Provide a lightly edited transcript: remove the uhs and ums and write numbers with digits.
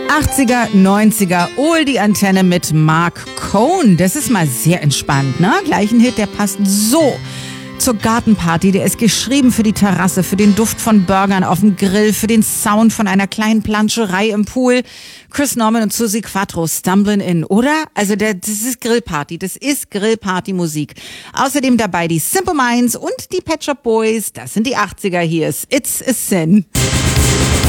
80er, 90er, die Antenne mit Marc Cohn. Das ist mal sehr entspannt, ne? Gleich ein Hit, der passt so zur Gartenparty. Der ist geschrieben für die Terrasse, für den Duft von Burgern auf dem Grill, für den Sound von einer kleinen Planscherei im Pool. Chris Norman und Suzi Quatro, Stumblin' In, oder? Also das ist Grillparty, das ist Grillparty-Musik. Außerdem dabei die Simple Minds und die Pet Shop Boys. Das sind die 80er, hier ist It's a Sin.